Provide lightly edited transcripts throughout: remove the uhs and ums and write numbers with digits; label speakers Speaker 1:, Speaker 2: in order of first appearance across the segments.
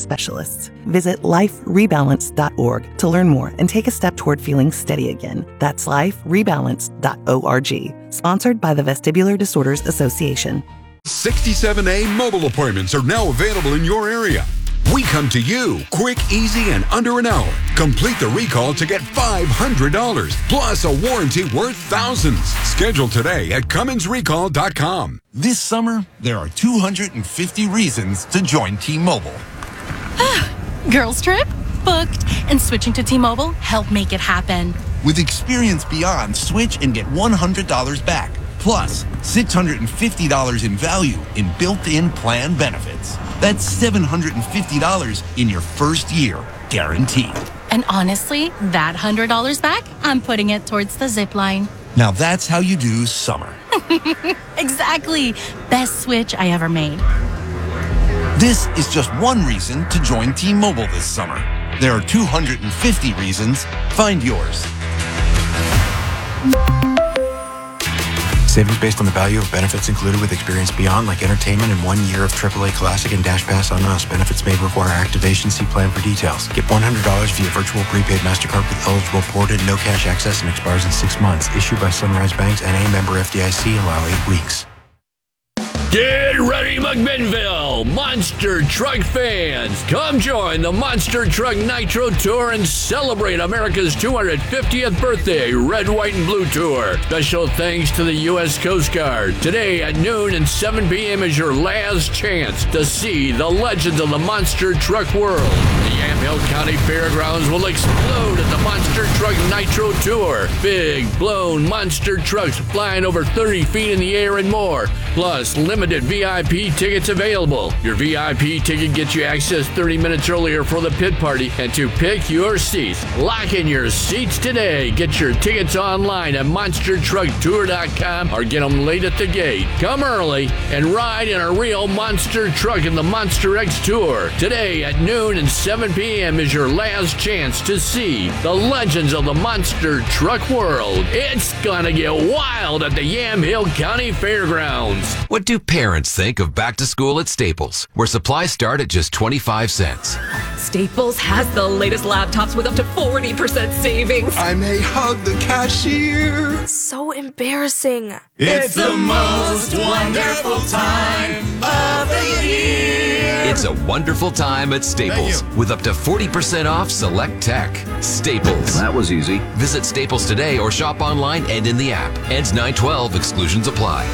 Speaker 1: specialists. Visit liferebalance.org to learn more and take a step toward feeling steady again. That's liferebalance.org. Sponsored by the Vestibular Disorders Association.
Speaker 2: 67A mobile appointments are now available in your area. We come to you quick, easy, and under an hour. Complete the recall to get $500 plus a warranty worth thousands. Schedule today at CumminsRecall.com.
Speaker 3: This summer, there are 250 reasons to join T-Mobile.
Speaker 4: Girls trip? Booked. And switching to T-Mobile helped make it happen.
Speaker 3: With Experience Beyond, switch and get $100 back. Plus, $650 in value in built-in plan benefits. That's $750 in your first year, guaranteed.
Speaker 4: And honestly, that $100 back, I'm putting it towards the zip line.
Speaker 3: Now that's how you do summer.
Speaker 4: Exactly. Best switch I ever made.
Speaker 3: This is just one reason to join T-Mobile this summer. There are 250 reasons. Find yours.
Speaker 5: Savings based on the value of benefits included with Experience Beyond, like entertainment and 1 year of AAA Classic and Dash Pass on us. Benefits may require activation. See plan for details. Get $100 via virtual prepaid MasterCard with eligible ported, no cash access, and expires in 6 months. Issued by Sunrise Banks and a member FDIC. Allow 8 weeks.
Speaker 6: Get ready, McMinnville! Monster Truck fans! Come join the Monster Truck Nitro Tour and celebrate America's 250th birthday Red, White, and Blue Tour. Special thanks to the U.S. Coast Guard. Today at noon and 7 p.m. is your last chance to see the legends of the Monster Truck world. The Yamhill County Fairgrounds will explode at the Monster Truck Nitro Tour. Big, blown monster trucks flying over 30 feet in the air and more. Plus, limited VIP tickets available. Your VIP ticket gets you access 30 minutes earlier for the pit party and to pick your seats. Lock in your seats today. Get your tickets online at monstertrucktour.com or get them late at the gate. Come early and ride in a real monster truck in the Monster X Tour. Today at noon and 7 p.m. is your last chance to see the legends of the Monster Truck world. It's gonna get wild at the Yamhill County Fairgrounds.
Speaker 7: What do parents think of back to school at Staples, where supplies start at just 25 cents?
Speaker 8: Staples has the latest laptops with up to 40% savings.
Speaker 9: I may hug the cashier.
Speaker 10: So embarrassing.
Speaker 11: It's the most wonderful time of the year.
Speaker 7: It's a wonderful time at Staples with up to 40% off select tech. Staples.
Speaker 12: That was easy.
Speaker 7: Visit Staples today or shop online and in the app. Ends 9/12. Exclusions apply.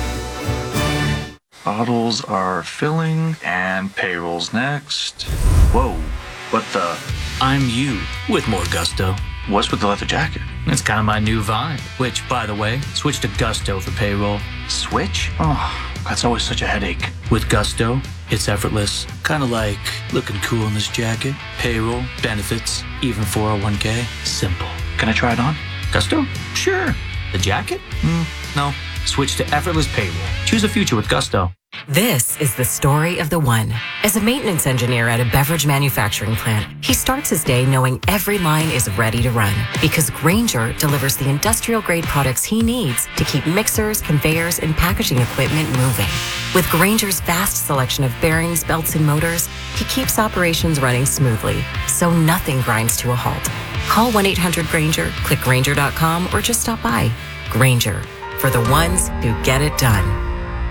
Speaker 13: Bottles are filling and payroll's next. Whoa, what the?
Speaker 14: I'm you with more gusto.
Speaker 13: What's with the leather jacket?
Speaker 14: It's kind of my new vibe. Which, by the way, switch to Gusto for payroll.
Speaker 13: Switch? Oh, that's always such a headache.
Speaker 14: With Gusto, it's effortless. Kind of like looking cool in this jacket. Payroll, benefits, even 401k. Simple.
Speaker 13: Can I try it on?
Speaker 14: Gusto? Sure. The jacket? No. Switch to effortless payroll. Choose a future with Gusto.
Speaker 15: This is the story of the one. As a maintenance engineer at a beverage manufacturing plant, he starts his day knowing every line is ready to run because Grainger delivers the industrial-grade products he needs to keep mixers, conveyors, and packaging equipment moving. With Grainger's vast selection of bearings, belts, and motors, he keeps operations running smoothly, so nothing grinds to a halt. Call 1-800-GRAINGER, click Grainger.com, or just stop by. Grainger, for the ones who get it done.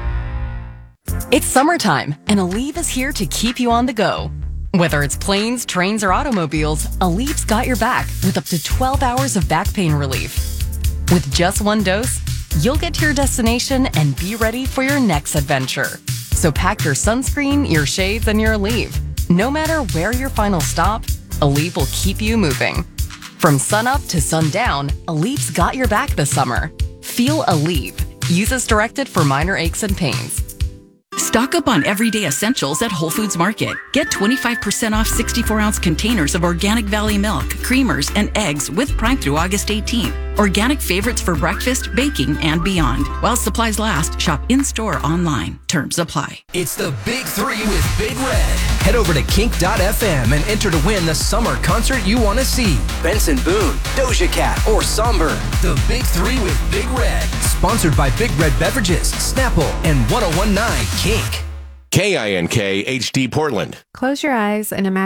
Speaker 16: It's summertime, and Aleve is here to keep you on the go. Whether it's planes, trains, or automobiles, Aleve's got your back with up to 12 hours of back pain relief. With just one dose, you'll get to your destination and be ready for your next adventure. So pack your sunscreen, your shades, and your Aleve. No matter where your final stop, Aleve will keep you moving. From sunup to sundown, Aleve's got your back this summer. Feel Aleve. Use as directed for minor aches and pains.
Speaker 17: Stock up on everyday essentials at Whole Foods Market. Get 25% off 64-ounce containers of Organic Valley milk, creamers, and eggs with Prime through August 18th. Organic favorites for breakfast, baking, and beyond. While supplies last, shop in-store, online. Terms apply.
Speaker 18: It's the Big Three with Big Red. Head over to kink.fm and enter to win the summer concert you want to see. Benson Boone, Doja Cat, or Somber. The Big Three with Big Red. Sponsored by Big Red Beverages, Snapple, and 1019 Kink.
Speaker 19: KINK HD Portland.
Speaker 20: Close your eyes and imagine